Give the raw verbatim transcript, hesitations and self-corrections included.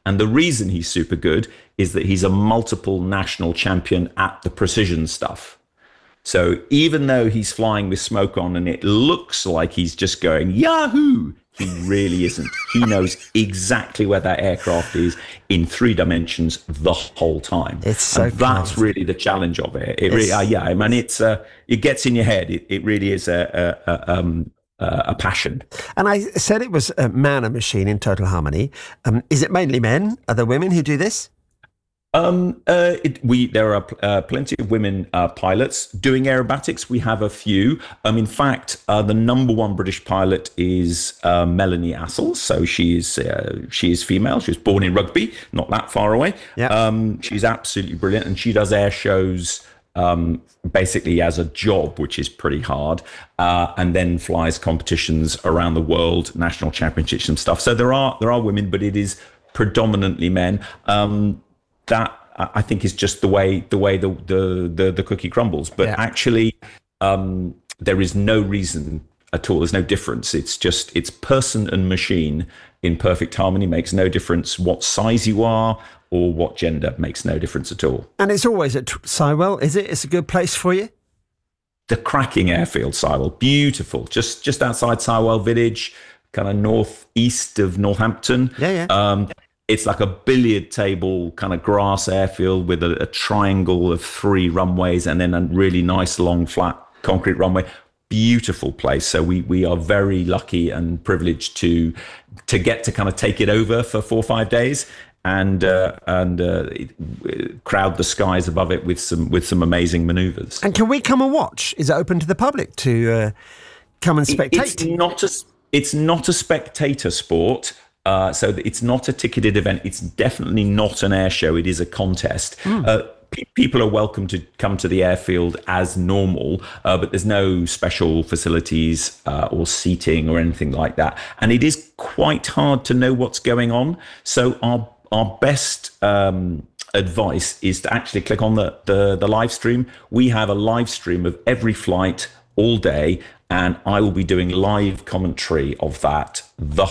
And the reason he's super good is that he's a multiple national champion at the precision stuff. So even though he's flying with smoke on and it looks like he's just going Yahoo, he really isn't. He knows exactly where that aircraft is in three dimensions the whole time. It's so and that's clever. really the challenge of it. It really, uh, yeah, I mean, it's uh, it gets in your head. It, it really is a a, a, um, a passion. And I said it was a man and machine in total harmony. Um, is it mainly men? Are there women who do this? Um, uh, it, we there are uh, plenty of women uh, pilots doing aerobatics. We have a few. Um, in fact, uh, the number one British pilot is uh, Melanie Assel. So she is uh, she is female. She was born in Rugby, not that far away. Yeah. Um, she's absolutely brilliant, and she does air shows um, basically as a job, which is pretty hard, uh, and then flies competitions around the world, national championships and stuff. So there are there are women, but it is predominantly men. Um, that I think is just the way the way the the the, the cookie crumbles. But Yeah. actually, um, there is no reason at all. There's no difference. It's just it's person and machine in perfect harmony. Makes no difference what size you are or what gender. Makes no difference at all. And it's always at Sywell, is it? It's a good place for you? The cracking airfield, Sywell, beautiful. Just just outside Sywell Village, kind of northeast of Northampton. Yeah, yeah. Um, It's like a billiard table kind of grass airfield with a, a triangle of three runways and then a really nice long flat concrete runway. Beautiful place. So we we are very lucky and privileged to to get to kind of take it over for four or five days and uh, and uh, crowd the skies above it with some with some amazing manoeuvres. And can we come and watch? Is it open to the public to uh, come and spectate? It's not a it's not a spectator sport. Uh, so it's not a ticketed event. It's definitely not an air show. It is a contest. Mm. Uh, pe- people are welcome to come to the airfield as normal, uh, but there's no special facilities uh, or seating or anything like that. And it is quite hard to know what's going on. So our our best um, advice is to actually click on the, the the live stream. We have a live stream of every flight all day, and I will be doing live commentary of that the